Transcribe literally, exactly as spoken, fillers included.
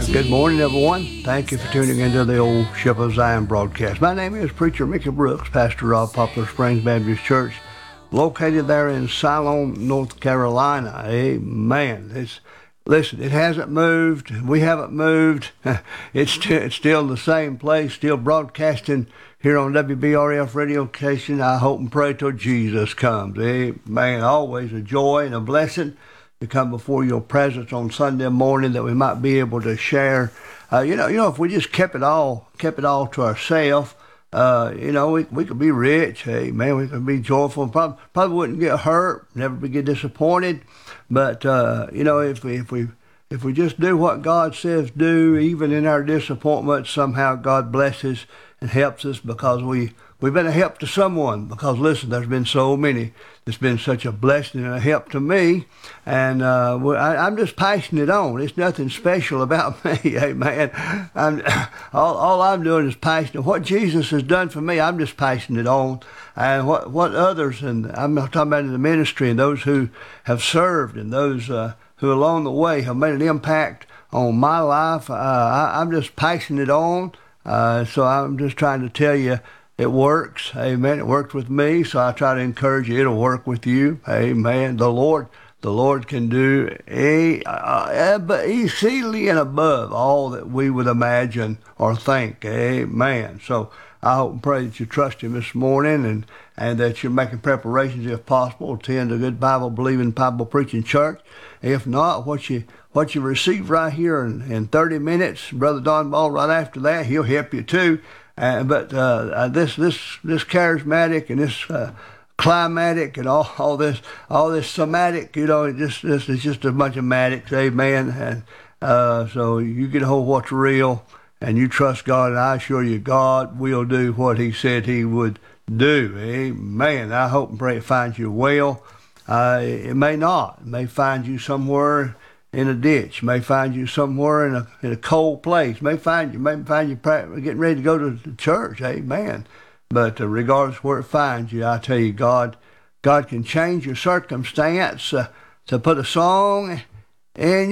Good morning, everyone. Thank you for tuning into the Old Ship of Zion broadcast. My name is Preacher Mickey Brooks, pastor of Poplar Springs Baptist Church, located there in Siloam, North Carolina. Amen. It's Listen, it hasn't moved. We haven't moved. It's, st- it's still the same place, still broadcasting here on W B R F radio station. I hope and pray till Jesus comes. Amen. Always a joy and a blessing to come before your presence on Sunday morning, that we might be able to share. Uh, you know, you know, if we just kept it all, kept it all to ourselves, uh, you know, we we could be rich. Hey, man, we could be joyful. Probably, probably wouldn't get hurt, never be get disappointed. But uh, you know, if we if we if we just do what God says do, even in our disappointment, somehow God blesses and helps us, because we we've been a help to someone. Because listen, there's been so many. It's been such a blessing and a help to me, and uh, I, I'm just passing it on. It's nothing special about me, amen. I'm, all, all I'm doing is passing it. What Jesus has done for me, I'm just passing it on. And what, what others, and I'm talking about in the ministry, and those who have served, and those uh, who along the way have made an impact on my life, uh, I, I'm just passing it on. Uh, so I'm just trying to tell you, it works. Amen. It worked with me, so I try to encourage you. It'll work with you. Amen. The Lord, the Lord can do a, uh, exceedingly and above all that we would imagine or think. Amen. So I hope and pray that you trust Him this morning, and, and that you're making preparations, if possible, to attend a good Bible-believing, Bible-preaching church. If not, what you what you receive right here in, in thirty minutes, Brother Don Ball right after that, he'll help you too. Uh, but uh, this this this charismatic and this uh, climatic and all, all this all this somatic, you know, it just this is just a bunch of matics, amen. And uh, so you get a hold of what's real, and you trust God, and I assure you, God will do what He said He would do, amen. I hope and pray it finds you well. Uh, it may not. It may find you somewhere in a ditch, may find you somewhere in a in a cold place, may find you may find you getting ready to go to the church, amen. But uh, regardless where it finds you, I tell you, God, God can change your circumstance uh, to put a song in